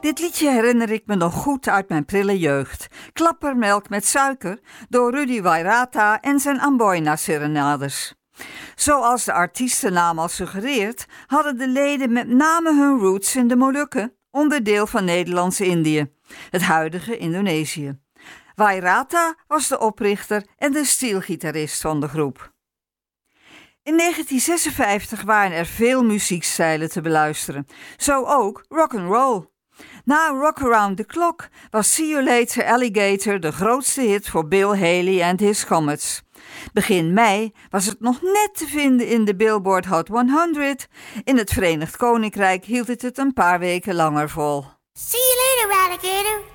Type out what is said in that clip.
Dit liedje herinner ik me nog goed uit mijn prille jeugd. Klappermelk met suiker door Rudy Wairata en zijn Amboina-serenades. Zoals de artiestennaam al suggereert, hadden de leden met name hun roots in de Molukken, onderdeel van Nederlands-Indië, het huidige Indonesië. Wairata was de oprichter en de steelgitarist van de groep. In 1956 waren er veel muziekstijlen te beluisteren, zo ook rock'n'roll. Na Rock Around the Clock was See You Later Alligator de grootste hit voor Bill Haley and His Comets. Begin mei was het nog net te vinden in de Billboard Hot 100. In het Verenigd Koninkrijk hield het een paar weken langer vol. See you later, alligator.